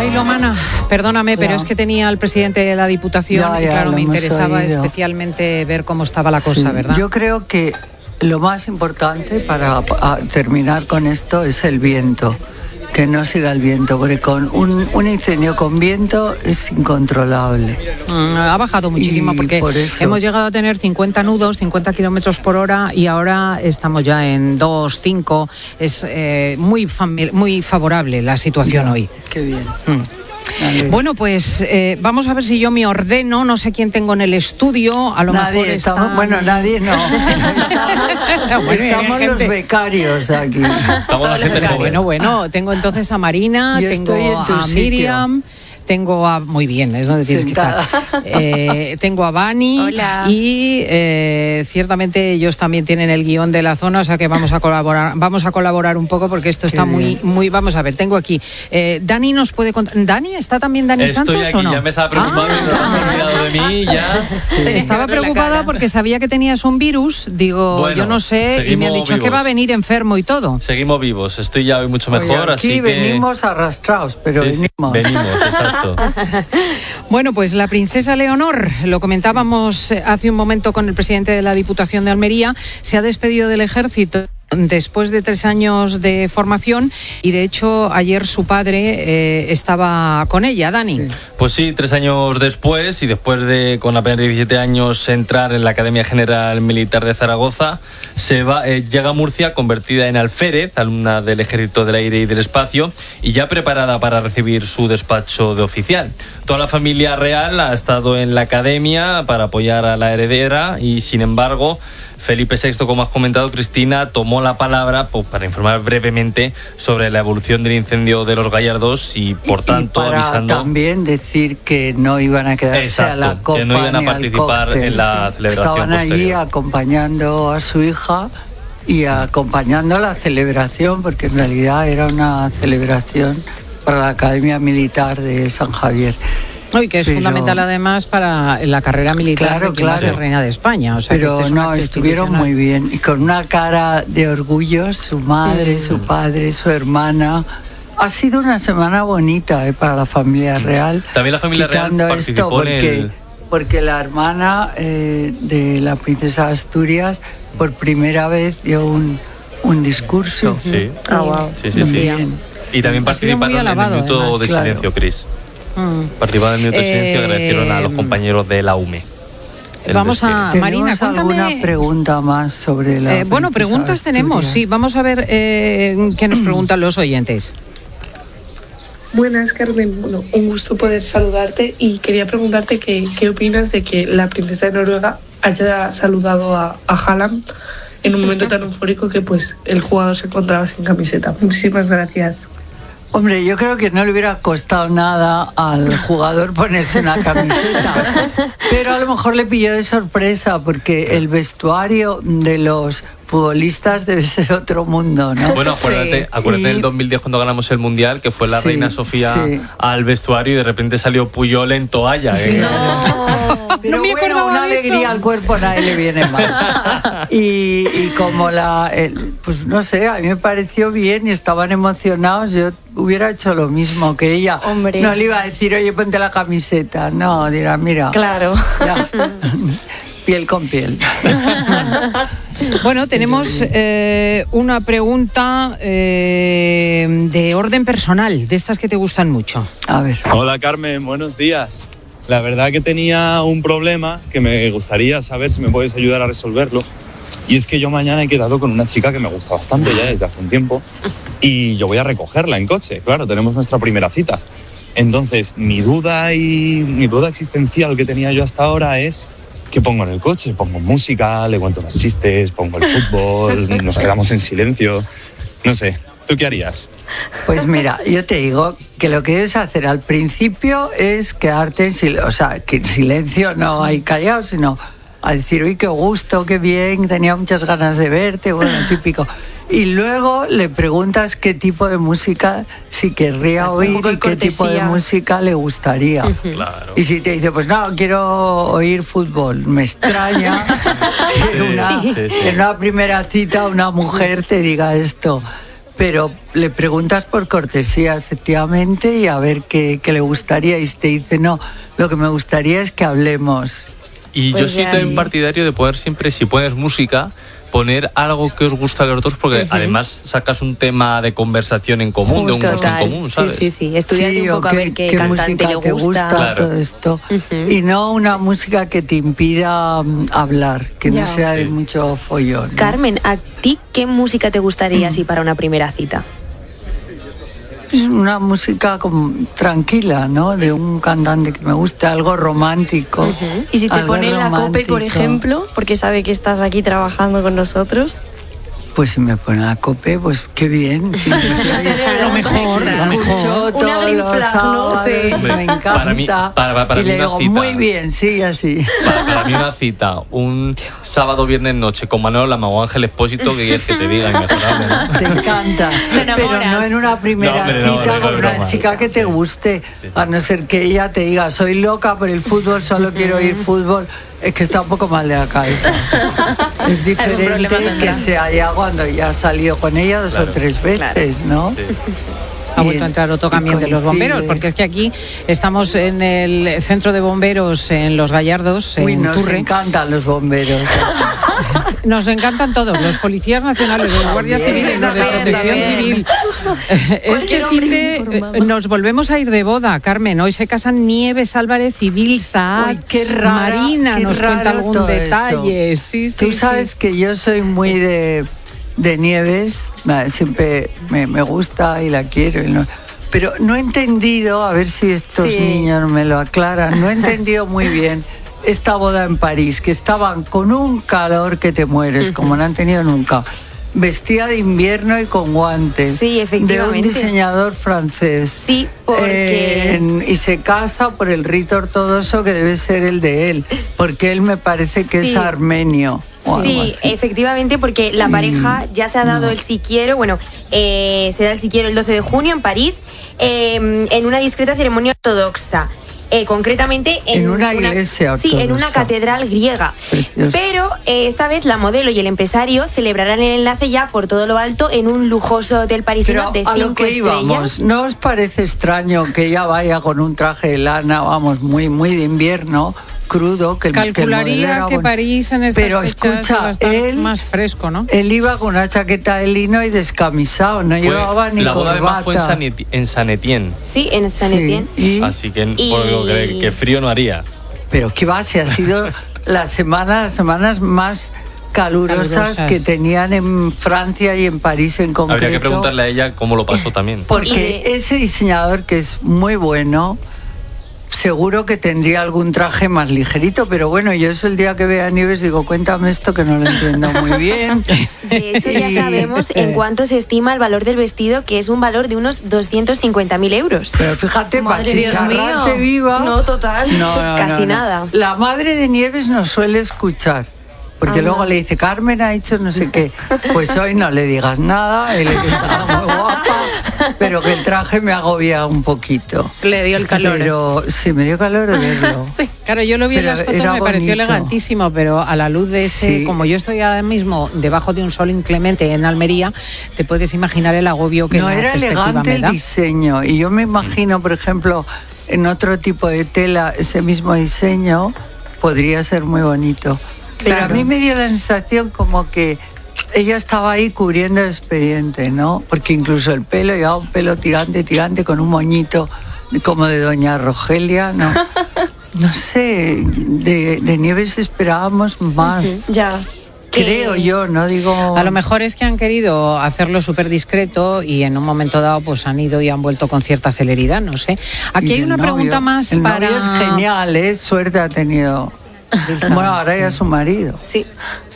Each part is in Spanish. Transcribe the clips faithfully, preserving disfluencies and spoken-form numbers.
Ay, Lomana, perdóname, pero ya. es que tenía al presidente de la Diputación ya, y ya, claro, me interesaba oído. especialmente ver cómo estaba la cosa, Sí. ¿verdad? Yo creo que lo más importante para a, terminar con esto es el viento, que no siga el viento, porque con un, un incendio con viento es incontrolable. Mm, ha bajado muchísimo Y porque por eso. hemos llegado a tener cincuenta nudos, cincuenta kilómetros por hora y ahora estamos ya en dos, cinco. Es eh, muy, fami- muy favorable la situación Ya, hoy. Qué bien. Mm. Vale. Bueno, pues eh, vamos a ver si yo me ordeno, no sé quién tengo en el estudio, a lo nadie mejor estamos, están... bueno, nadie no. Estamos, Bueno, estamos hay los gente. becarios aquí. Estamos la gente joven. Bueno, bueno, tengo entonces a Marina, Yo tengo estoy en tu a sitio. Miriam, tengo a... Muy bien, es donde tienes Sentada. que estar. Eh, tengo a Vani. Hola. Y eh, ciertamente ellos también tienen el guión de la zona, o sea que vamos a colaborar, vamos a colaborar un poco porque esto está Qué muy, bien. muy... Vamos a ver, tengo aquí. Eh, Dani nos puede contar... ¿Dani? ¿Está también Dani Estoy Santos aquí, o no? ya me estaba preocupando Ah. y no te has olvidado de mí, ya. Estaba preocupada porque sabía que tenías un virus, digo, Bueno, yo no sé, y me han seguimos dicho que va a vivos. venir enfermo y todo. Seguimos vivos, estoy ya hoy mucho Oye, mejor, aquí así que... venimos arrastrados, pero Sí, sí, venimos. venimos, exacto. Bueno, pues la princesa Leonor, lo comentábamos hace un momento con el presidente de la Diputación de Almería, se ha despedido del ejército después de tres años de formación y de hecho ayer su padre eh, estaba con ella, Dani. Sí. Pues sí, tres años después y después de con apenas diecisiete años entrar en la Academia General Militar de Zaragoza, se va, eh, llega a Murcia convertida en alférez, alumna del Ejército del Aire y del Espacio y ya preparada para recibir su despacho de oficial. Toda la familia real ha estado en la academia para apoyar a la heredera y sin embargo Felipe sexto, como has comentado, Cristina, tomó la palabra pues, para informar brevemente sobre la evolución del incendio de los Gallardos y, por tanto, y para avisando... también decir que no iban a quedarse Exacto, a la copa que no iban a ni al participar cóctel. en la celebración Estaban allí posterior. acompañando a su hija y acompañando la celebración, porque en realidad era una celebración para la Academia Militar de San Javier. Hoy que es Pero- fundamental además para la carrera militar Claro, de quien va a ser claro. reina de España. O sea, que Pero este es un no, acto estuvieron institucional. muy bien. Y con una cara de orgullo, su madre, su padre, su hermana. Ha sido una semana bonita eh, para la familia real. También la familia real quitando participó esto porque, en el... porque la hermana eh, de la princesa de Asturias por primera vez dio un, un discurso. Sí, Ah, wow. sí, sí. sí. Bien. Y también Ha sido muy participaron alabado, en el minuto además, de claro. silencio, Cris. Mm. Participaron en el minuto de silencio y Eh, agradecieron a los compañeros de la U M E. el Vamos a- desfile. Marina, ¿Tenemos cuéntame- alguna pregunta más sobre la Eh, bueno, princesa preguntas de tenemos, Asturias? sí. Vamos a ver eh, qué nos preguntan los oyentes. Buenas, Carmen. Bueno, un gusto poder saludarte y quería preguntarte que, qué opinas de que la princesa de Noruega haya saludado a, a Haaland en un momento tan eufórico que pues el jugador se encontraba sin camiseta. Muchísimas gracias. Hombre, yo creo que no le hubiera costado nada al jugador ponerse una camiseta, pero a lo mejor le pilló de sorpresa porque el vestuario de los futbolistas debe ser otro mundo, ¿no? Bueno, acuérdate, Sí. acuérdate Y- del dos mil diez cuando ganamos el Mundial, que fue la Sí, reina Sofía sí. al vestuario y de repente salió Puyol en toalla. ¿eh? Pero No me bueno, acordaba una de eso. alegría al cuerpo a nadie le viene mal. Y, y como la, el- pues no sé, a mí me pareció bien y estaban emocionados, yo hubiera hecho lo mismo que ella. Hombre. No le iba a decir, oye, ponte la camiseta. No, dirá, mira. Claro. Ya. Piel con piel. Bueno, tenemos eh, una pregunta eh, de orden personal, de estas que te gustan mucho. A ver. Hola Carmen, buenos días. La verdad que tenía un problema que me gustaría saber si me puedes ayudar a resolverlo. Y es que yo mañana he quedado con una chica que me gusta bastante ya desde hace un tiempo y yo voy a recogerla en coche, claro, tenemos nuestra primera cita. Entonces, mi duda y mi duda existencial que tenía yo hasta ahora es ¿qué pongo en el coche? Pongo música, le cuento unos chistes, pongo el fútbol, nos quedamos en silencio. No sé, ¿tú qué harías? Pues mira, yo te digo que lo que debes hacer al principio es quedarte en silencio, o sea, que en silencio no hay callado, sino a decir, uy, qué gusto, qué bien, tenía muchas ganas de verte, bueno, típico. Y luego le preguntas qué tipo de música si querría Exacto, un oír poco de y qué tipo de cortesía. música le gustaría. Claro. Y si te dice, pues no, quiero oír fútbol, me extraña que en una, Sí, sí, sí. en una primera cita una mujer te diga esto. pero le preguntas por cortesía, efectivamente, y a ver qué, qué le gustaría, y te dice, no, lo que me gustaría es que hablemos. Y Pues yo soy ya. también partidario de poder siempre, si pones música, poner algo que os gusta a los dos, porque Ujú. además sacas un tema de conversación en común, de un gusto en Total. común, ¿sabes? Sí, sí, sí. Estudiarte un o poco a ver qué, qué cantante música le te gusta. Claro. todo esto. Ujú. Y no una música que te impida mm, hablar, que Ya. no sea de Sí. mucho follón, ¿no? Carmen, ¿a ti qué música te gustaría así para una primera cita? Es una música como tranquila, ¿no? De un cantante que me guste, algo romántico. Y si te algo pone la COPE, por romántico. ejemplo, porque sabe que estás aquí trabajando con nosotros. Pues si me pone la COPE, pues qué bien. Sí, Lo mejor, lo escucho mejor. todos Una green los flag, ¿no? sábados, Sí. me encanta. Para mí- para- para y mí le una digo, cita. muy bien, sí, así. Para, para mí una cita, un sábado, viernes, noche con Manolo Lama o Ángel Expósito, que quieres que te diga, inmejorable, ¿no? Te encanta. enamoras. Pero no en una primera No, hombre, no, cita no, no, con no, una no. chica que te guste, a no ser que ella te diga, soy loca por el fútbol, solo quiero ir fútbol. Es que está un poco mal de la cabeza. Es diferente problema tendrá. que sea ya cuando ya has salido con ella dos Claro, o tres veces, ¿no? Sí. Ha Y- vuelto a entrar otro y camión de los coincide. bomberos, porque es que aquí estamos en el centro de bomberos en Los Gallardos, Uy, en nos Turre. encantan los bomberos. Nos encantan todos, los policías nacionales, los guardias También, civiles, los de también, protección también. civil. Este Cualquier fin hombre de informado. eh, nos volvemos a ir de boda, Carmen. Hoy se casan Nieves Álvarez y Bill Saad. Uy, qué rara, Marina qué nos cuenta raro algún todo detalle. eso. Sí, sí, Tú sí. sabes que yo soy muy de, de Nieves, va, siempre me, me gusta y la quiero. y no- pero no he entendido, a ver si estos Sí. niños me lo aclaran, no he entendido muy bien esta boda en París, que estaban con un calor que te mueres, como no han tenido nunca. Vestida de invierno y con guantes. Sí, efectivamente. De un diseñador francés. Sí, porque- Eh, en- y se casa por el rito ortodoxo que debe ser el de él, porque él me parece que Sí. es armenio. o algo Sí, así. efectivamente, porque la pareja ya se ha dado no. el si quiero, bueno, eh, será el si quiero el doce de junio en París, eh, en una discreta ceremonia ortodoxa. Eh, concretamente en, En una iglesia sí, en una ortodoxa. catedral griega. Precioso. Pero eh, esta vez la modelo y el empresario celebrarán el enlace ya por todo lo alto en un lujoso hotel parisino Pero de a lo cinco que íbamos, estrellas. ¿no os parece extraño que ella vaya con un traje de lana, vamos, muy muy de invierno, crudo, que el que el modelo Calcularía era que bueno? París en estas Pero fechas escucha, va a estar él- más fresco, ¿no? Él iba con una chaqueta de lino y descamisado, no Fue- llevaba ni la boda además fue en corbata. San, Eti- en San Etienne, Sí, en San Sí, Etienne. y- así que, Y- por lo que, que frío no haría. Pero qué va, si ha sido la semana, las semanas más calurosas, Calurosas. que tenían en Francia y en París en concreto. Habría que preguntarle a ella cómo lo pasó también. Porque Y- ese diseñador, que es muy bueno, seguro que tendría algún traje más ligerito, pero bueno, yo eso el día que vea Nieves digo, cuéntame esto que no lo entiendo muy bien. De hecho, ya Y- sabemos en cuánto se estima el valor del vestido, que es un valor de unos doscientos cincuenta mil euros. Pero fíjate, para Madre Dios chicharrarte mío. viva. No, total. No, no, Casi no, no. nada. La madre de Nieves nos suele escuchar. Porque Ah, luego no. le dice, Carmen ha dicho no sé qué. Pues hoy no le digas nada, él está muy guapa, pero que el traje me agobia un poquito. Le dio el calor. Pero sí, me dio calor de verlo. Sí, claro, yo lo vi en Pero las fotos, era me pareció bonito. elegantísimo, pero a la luz de ese, Sí. como yo estoy ahora mismo debajo de un sol inclemente en Almería, te puedes imaginar el agobio que No, la era perspectiva elegante me el da. diseño. Y yo me imagino, por ejemplo, en otro tipo de tela, ese mismo diseño podría ser muy bonito. Pero a mí me dio la sensación como que ella estaba ahí cubriendo el expediente, ¿no? Porque incluso el pelo, llevaba un pelo tirante, tirante, con un moñito como de doña Rogelia, ¿no? No sé, de, de Nieves esperábamos más. Ya. Creo Eh, yo, no digo... A lo mejor es que han querido hacerlo súper discreto y en un momento dado pues han ido y han vuelto con cierta celeridad, no sé. Aquí Y hay el una novio. pregunta más el para... novio es genial, ¿eh? Suerte ha tenido. Bueno, ahora ya es su marido. Sí.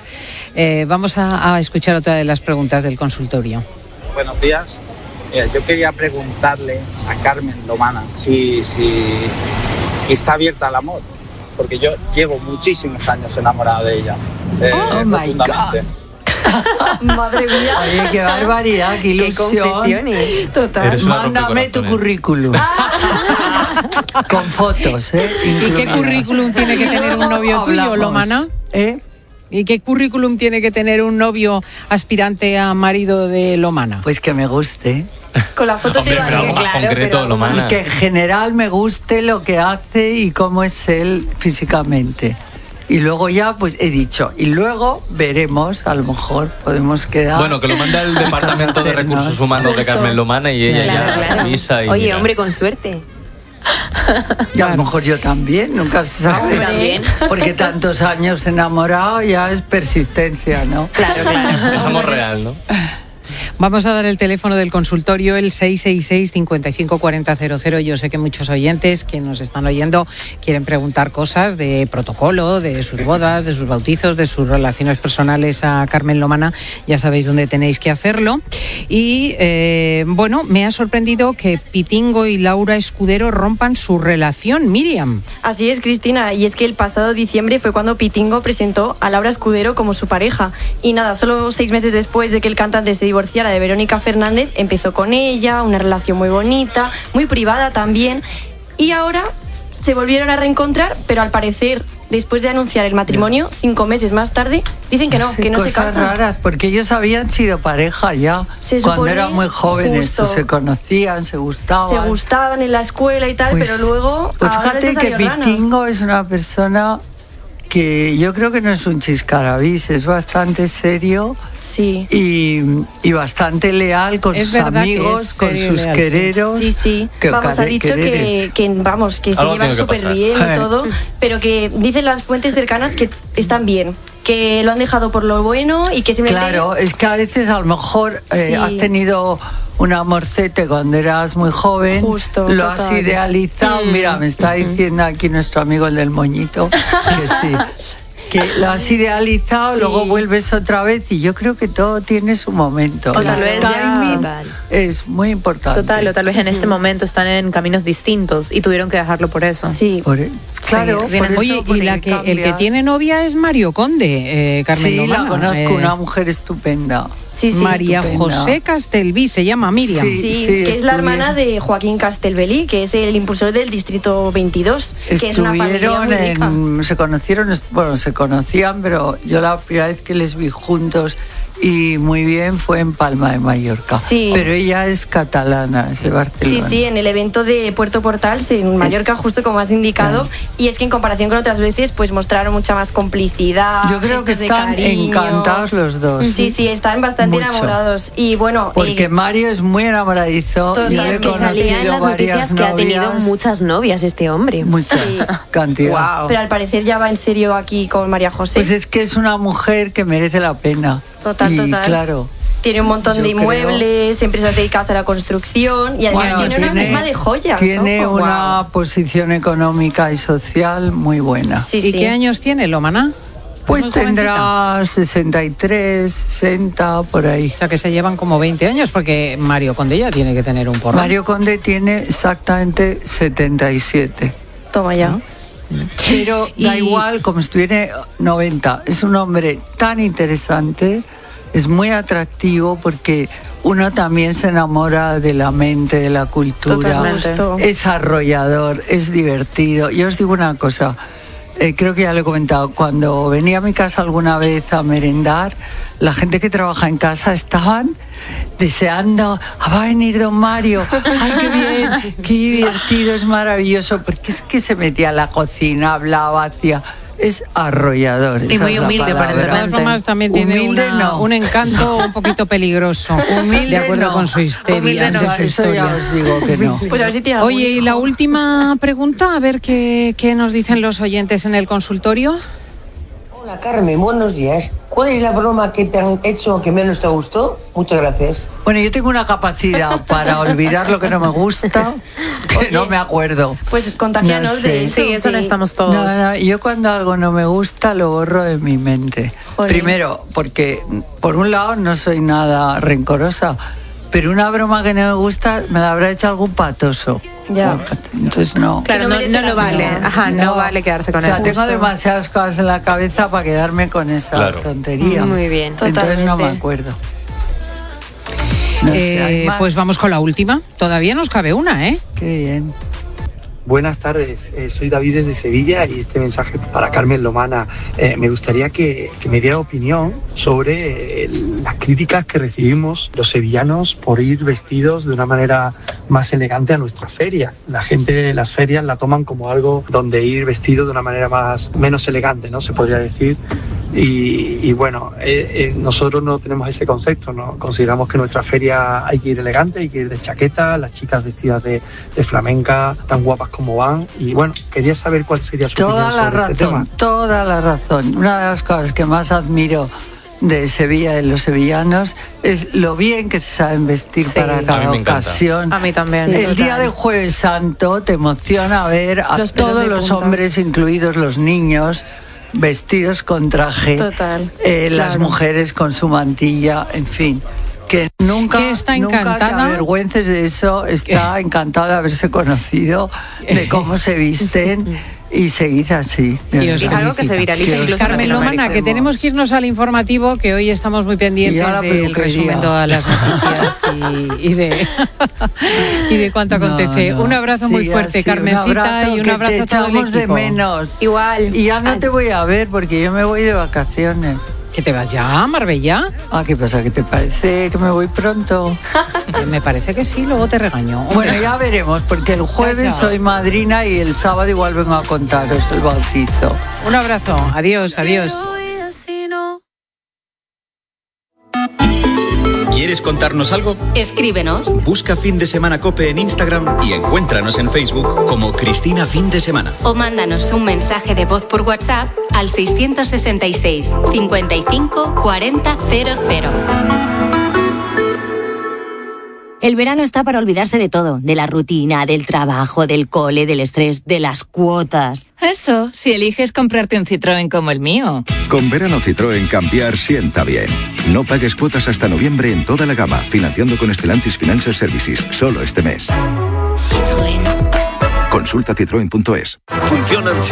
Eh, vamos a, a escuchar otra de las preguntas del consultorio. Buenos días. Mira, yo quería preguntarle a Carmen Lomana si, si, si está abierta al amor, porque yo llevo muchísimos años enamorado de ella. eh, Oh, my profundamente. Madre mía. Oye, qué barbaridad, qué Qué ilusión. confesiones. Total. Eres una Mándame tu rompecorazones. currículum. Con fotos, ¿eh? ¿Y qué Incluidas. currículum tiene que tener un novio tuyo, Hablamos, Lomana? ¿eh? ¿Y qué currículum tiene que tener un novio aspirante a marido de Lomana? Pues que me guste. Con la foto Hombre, te va pero algo más claro, concreto, pero Lomana. Y que en general me guste lo que hace y cómo es él físicamente. Y luego ya, pues he dicho, y luego veremos, a lo mejor podemos quedar... Bueno, que lo manda el Departamento de Recursos Humanos de Carmen Lomana y ella Claro, ya claro. avisa y Oye, mira. hombre, con suerte. Y a lo mejor yo también, nunca se sabe. También. Porque tantos años enamorado ya es persistencia, ¿no? Claro, claro. Es amor real, ¿no? Vamos a dar el teléfono del consultorio, el seis seis seis, cinco cinco cuatro cero cero cero. Yo sé que muchos oyentes que nos están oyendo quieren preguntar cosas de protocolo, de sus bodas, de sus bautizos, de sus relaciones personales a Carmen Lomana. Ya sabéis dónde tenéis que hacerlo. Y eh, bueno, me ha sorprendido que Pitingo y Laura Escudero rompan su relación, Miriam. Así es, Cristina, y es que el pasado diciembre fue cuando Pitingo presentó a Laura Escudero como su pareja. Y nada, solo seis meses después de que el cantante se divorciara de Verónica Fernández, empezó con ella, una relación muy bonita, muy privada también, y ahora se volvieron a reencontrar, pero al parecer, después de anunciar el matrimonio, cinco meses más tarde, dicen que no, Sí, que no se cosas casan. raras, porque ellos habían sido pareja ya, Se cuando supone eran muy jóvenes, justo. se conocían, se gustaban. Se gustaban en la escuela y tal, Pues- pero luego Pues ahora fíjate les ha que salido rana. Pitingo es una persona que yo creo que no es un chiscarabís, es bastante serio Sí. y, y bastante leal con Es sus verdad que amigos, es con serio y sus leal, sí. quereros. Sí, sí. que Vamos, ha care- dicho que, quereres. que, vamos, que se Algo llevan tiene que súper pasar. bien Eh. y todo, pero que dicen las fuentes cercanas que están bien, que lo han dejado por lo bueno y que simplemente... Claro, es que a veces a lo mejor eh, Sí. has tenido un amorcete cuando eras muy joven, Justo, lo total. has idealizado. Mm. Mira, me está diciendo aquí nuestro amigo el del moñito que sí. Que lo has idealizado, Sí. luego vuelves otra vez y yo creo que todo tiene su momento. O tal El vez ya- timing Total. es muy importante. Total, o tal vez en este momento están en caminos distintos y tuvieron que dejarlo por eso. Sí. Por- e- claro, por vienen- eso, Oye, y porque la que, el que cambias. tiene novia es Mario Conde, eh, Carmen Sí, Lomana. la conozco, eh, una mujer estupenda. Sí, sí, María estupenda. José Castelví, se llama Miriam. Sí. Sí, que es la estuvieron- hermana de Joaquín Castelbelí, que es el impulsor del Distrito veintidós, que es una familia Estuvieron muy rica. en, se conocieron, est- bueno, se conocían, pero yo la primera vez que les vi juntos y muy bien fue en Palma de Mallorca. Sí. Pero ella es catalana, es de Sí, Barcelona. sí, en el evento de Puerto Portals en Mallorca, justo como has indicado, y es que en comparación con otras veces, pues mostraron mucha más complicidad. Yo creo que gestos de están cariño. encantados los dos. Sí, sí, están bastante Mucho. enamorados. Y bueno, Porque eh, Mario es muy enamoradizo. Total, Yo le he es que conocido salía en las varias noticias que ha tenido novias, muchas novias este hombre. Mucha Sí. cantidad. Wow. pero al parecer ya va en serio aquí con María José. Pues es que es una mujer que merece la pena. Total, y total. claro. Tiene un montón Yo de creo- emmuebles, empresas dedicadas a la construcción y además Bueno, tiene, una firma de joyas. tiene ojo. una posición económica y social muy buena. Sí, ¿Y sí. qué años tiene Lomana? Pues muy jovencita. tendrá sesenta y tres, sesenta, por ahí. O sea, que se llevan como veinte años, porque Mario Conde ya tiene que tener un porrón. Mario Conde tiene exactamente setenta y siete. Toma ya. Pero da Y- igual, como si tuviera noventa. Es un hombre tan interesante, es muy atractivo porque uno también se enamora de la mente, de la cultura. Totalmente. Es arrollador, es divertido. Yo os digo una cosa, eh, creo que ya lo he comentado, cuando venía a mi casa alguna vez a merendar, la gente que trabaja en casa estaban deseando, "Ah, va a venir don Mario, ay, qué bien, qué divertido, es maravilloso", porque es que se metía a la cocina, hablaba, hacía... Es arrollador. Y esa muy es la humilde, palabra. De todas formas, también tiene Humilde, una- no. un encanto un poquito peligroso, Humilde, de acuerdo no. con su histeria. Humilde no, de su eso ya historia. os digo que no. Pues a ver si tiene algún Oye, y hijo. la última pregunta, a ver qué, qué nos dicen los oyentes en el consultorio. Hola Carmen, buenos días. ¿Cuál es la broma que te han hecho que menos te gustó? Muchas gracias. Bueno, yo tengo una capacidad para olvidar lo que no me gusta, que Oye, no me acuerdo. Pues contagianos No sé. de eso. Sí, eso no estamos todos. No, no, yo cuando algo no me gusta lo borro de mi mente. Joder. Primero, porque por un lado no soy nada rencorosa, pero una broma que no me gusta me la habrá hecho algún patoso. Ya. Entonces no. Claro, no no, merece no la lo vale. pena. Ajá, no, vale quedarse con O sea, eso. tengo demasiadas cosas en la cabeza para quedarme con esa Claro. tontería. Muy bien. Entonces no me Totalmente. acuerdo. No sé, ¿hay Eh, más? pues vamos con la última. Todavía nos cabe una, ¿eh? Qué bien. Buenas tardes, eh, soy David desde Sevilla y este mensaje para Carmen Lomana. Eh, me gustaría que, que me diera opinión sobre eh, las críticas que recibimos los sevillanos por ir vestidos de una manera más elegante a nuestra feria. La gente, las ferias la toman como algo donde ir vestido de una manera más menos elegante, ¿no? Se podría decir. Y, y bueno, eh, eh, nosotros no tenemos ese concepto, ¿no? Consideramos que en nuestra feria hay que ir elegante, hay que ir de chaqueta, las chicas vestidas de, de flamenca, tan guapas como van. Y bueno, quería saber cuál sería su toda opinión la sobre razón, este tema. Toda la razón. Una de las cosas que más admiro de Sevilla, de los sevillanos, es lo bien que se saben vestir sí. para cada ocasión. A mí también. Sí, el día de Jueves Santo te emociona ver a los todos los punta. hombres, incluidos los niños, vestidos con traje, Total, eh, claro. las mujeres con su mantilla, en fin. Que nunca, que está nunca te avergüences de eso, está ¿Qué? encantada de haberse conocido, de cómo se visten. Y seguid así. Y es algo que se viraliza que incluso. Carmen Lomana, que tenemos que irnos al informativo, que hoy estamos muy pendientes del resumen de todas las noticias y, y, de, y de cuánto acontece. No, no. Un abrazo sí, muy fuerte, así, Carmencita, un abrazo, y un abrazo a todo el equipo. De menos. Igual. Y ya no Ay. te voy a ver porque yo me voy de vacaciones. ¿Que te vas ya, Marbella? Ah, ¿qué pasa? ¿Qué te parece que me voy pronto? Me parece que sí, luego te regaño. Bueno, ya veremos, porque el jueves chao, chao. soy madrina y el sábado igual vengo a contaros el bautizo. Un abrazo, adiós, adiós. ¿Quieres contarnos algo? Escríbenos. Busca Fin de Semana COPE en Instagram y encuéntranos en Facebook como Cristina Fin de Semana. O mándanos un mensaje de voz por WhatsApp al seiscientos sesenta y seis, cincuenta y cinco, cuarenta, cero cero. El verano está para olvidarse de todo, de la rutina, del trabajo, del cole, del estrés, de las cuotas. Eso, si eliges comprarte un Citroën como el mío. Con verano Citroën cambiar sienta bien. No pagues cuotas hasta noviembre en toda la gama, financiando con Stellantis Financial Services, solo este mes. Citroën. Consulta citroen punto es. Funcionan